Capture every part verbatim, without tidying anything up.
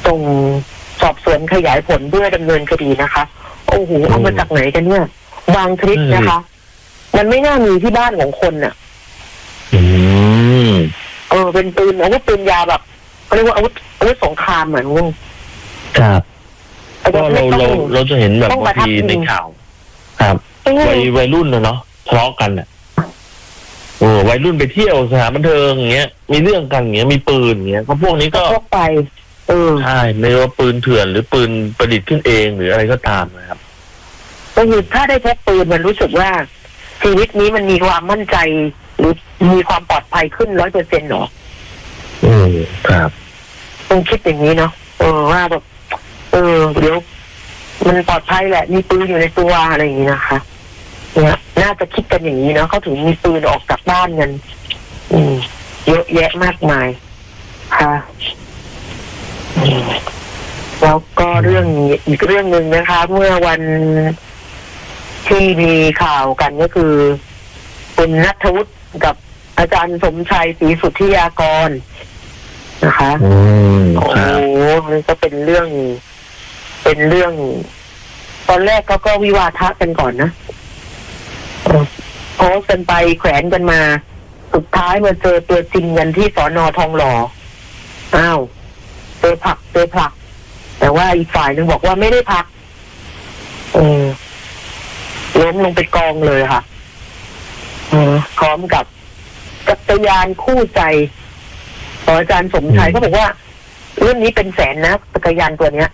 ส่งสอบสวนขยายผลเพื่อดำเนินคดีนะคะโอ้โหเอามาจากไหนกันเนี่ยวางทริคนะคะมันไม่น่ามีที่บ้านของคนน่ะอืมเออเป็นปืนอาวุธปืนยาแบบเขาเรียกว่าอาวุธอาวุธสงครามเหมือนงงครับก็เราเราเราจะเห็นแบบบางทีในข่าวครับวัยวัยรุ่นเนาะทะเลาะกันอ่ะโอ้วัยรุ่นไปเที่ยวสถานบันเทิงอย่างเงี้ยมีเรื่องกันอย่างเงี้ยมีปืนอย่างเงี้ยก็พวกนี้ก็พกไปเออใช่ไม่ว่าปืนเถื่อนหรือปืนประดิษฐ์ขึ้นเองหรืออะไรก็ตามนะครับก็คือถ้าได้พกปืนมันรู้สึกว่าชีวิตนี้มันมีความมั่นใจหรือมีความปลอดภัยขึ้นร้อยเปอร์เซ็นต์หรออืมครับต้องคิดอย่างนี้เนาะเออว่าแบบเออเดี๋ยวมันปลอดภัยแหละมีปืนอยู่ในตัวอะไรอย่างนี้นะคะเนี่ยน่าจะคิดกันอย่างนี้เนาะเขาถึงมีปืนออกจากบ้านกันอืมเยอะแยะมากมายค่ะแล้วก็เรื่องอีกเรื่องหนึ่งนะคะเมื่อวันที่มีข่าวกันก็คือคุณณัฐวุฒิกับอาจารย์สมชัยศรีสุทธิยากรนะคะโอ้โหมันก็เป็นเรื่องเป็นเรื่องตอนแรกเขาก็วิวาทะกันก่อนนะโพสกันไปแขวนกันมาสุดท้ายมาเจอตัวจริงกันที่สน.ทองหล่ออ้าวเจอผักเจอผักแต่ว่าอีกฝ่ายหนึ่งบอกว่าไม่ได้พักเออล้มลงไปกองเลยค่ะเออพร้อมกับจักรยานคู่ใจของอาจารย์สมชัยเขาบอกว่าเรื่องนี้เป็นแสนนะจักรยานตัวเนี้ย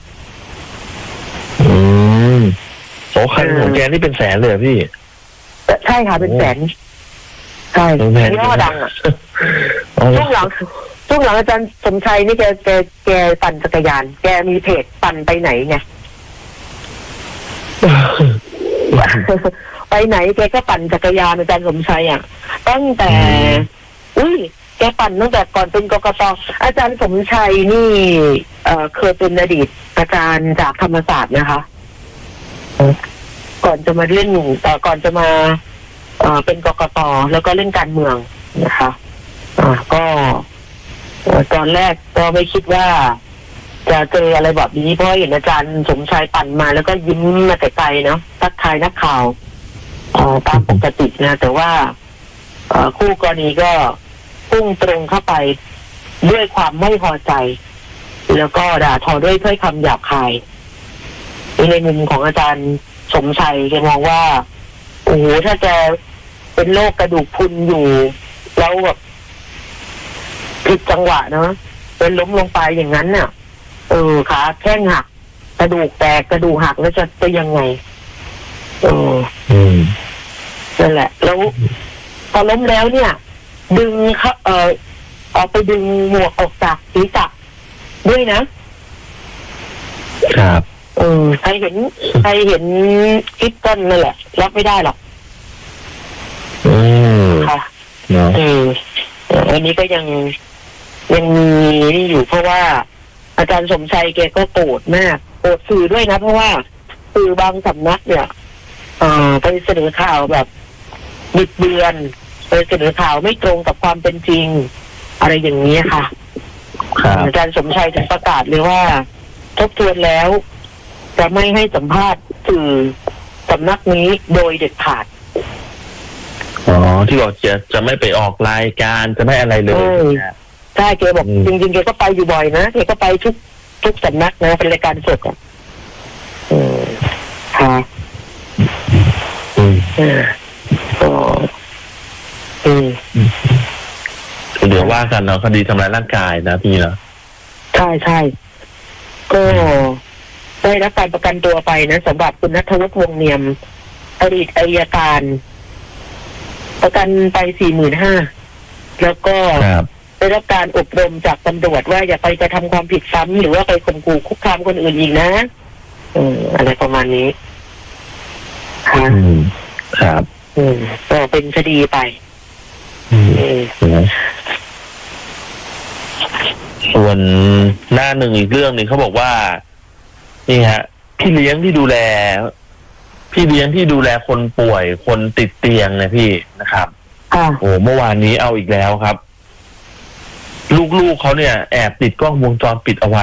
อืมโอ้คันของแกนี่เป็นแสนเลยพี่ใช่ค่ะเป็นแสนใช่ย่อดังอ่ะช่วงหลังช่วงหลังอาจารย์สมชัยนี่แกแกแกปั่นจักรยานแกมีเพจปั่นไปไหนไงไปไหนแกก็ปั่นจักรยานอาจารย์สมชัยอ่ะตั้งแต่อุ้ยแกปั่นตั้งแต่ก่อนเป็นกกต.อาจารย์สมชัยนี่เอ่อเคยเป็นอดีตอาจารย์จากธรรมศาสตร์นะคะก่อนจะมาเล่นแต่ก่อนจะมาเอ่อเป็นกกต.แล้วก็เล่นการเมืองนะคะอ่าก็ตอนแรกก็ไม่คิดว่าจะเจออะไรแบบนี้เพราะเห็นอาจารย์สมชัยปั่นมาแล้วก็ยิ้มมาแต่ไกลเนาะทักทายนักข่าวตามปกตินะแต่ว่าคู่กรณีก็พุ่งตรงเข้าไปด้วยความไม่พอใจแล้วก็ด่าทอด้วยถ้อยคำหยาบคายในมุมของอาจารย์สมชัยแกมองว่าโอ้โหถ้าจะเป็นโรคกระดูกพรุนอยู่แล้วแบบผิดจังหวะเนาะเป็นล้มลงไปอย่างนั้นน่ะเออขาแข้งหักกระดูกแตกกระดูกหักแล้วจะจะยังไงเออนั่นแหละแล้วพอล้มแล้วเนี่ยดึงเขาเออเอาไปดึงหมวกออกจากศีรษะด้วยนะครับเออใครเห็นใครเห็นคลิปต้นนั่นแหละรับไม่ได้หรอกอืมค่ะเอออันนี้ก็ยังยังมีนี่อยู่เพราะว่าอาจารย์สมชัยแกก็โกรธมากโกรธสื่อด้วยนะเพราะว่าสื่อบางสำนักเนี่ยเอ่อไปเสนอข่าวแบบบิดเบือนไปเสนอข่าวไม่ตรงกับความเป็นจริงอะไรอย่างนี้ค่ะอาจารย์สมชัยถึงประกาศเลยว่าทบทวนแล้วจะไม่ให้สัมภาษณ์สื่อสำนักนี้โดยเด็ดขาดอ๋อที่บอกจะจะไม่ไปออกรายการจะไม่อะไรเลยใช่แกบอกจริงๆแกก็ไปอยู่บ่อยนะแกก็ไปทุกทุกสำนักนะเป็นรายการสดอ่ะอืมค่ะอืมก็อืมเดี๋ยวว่ากันเนาะคดีทำร้ายร่างกายนะพี่เนาะใช่ใช่ก็ได้รับการประกันตัวไปนะสำหรับคุณณัฐวุฒิวงศ์เนียมอดีตอัยการประกันไปสี่หมื่นห้าแล้วก็ได้รับการอบรมจากตำรวจว่าอย่าไปกระทำความผิดซ้ำหรือว่าไปข่มขู่คุกคามคนอื่นอีกนะอืมอะไรประมาณนี้ค่ะครับอืมก็เป็นคดีไปอืมส่วนหน้าหนึ่งอีกเรื่องนึงเขาบอกว่านี่ฮะพี่เลี้ยงที่ดูแลพี่เลี้ยงที่ดูแลคนป่วยคนติดเตียงนะพี่นะครับโอ้เมื่อวานนี้เอาอีกแล้วครับลูกๆเขาเนี่ยแอบติดกล้องวงจรปิดเอาไว้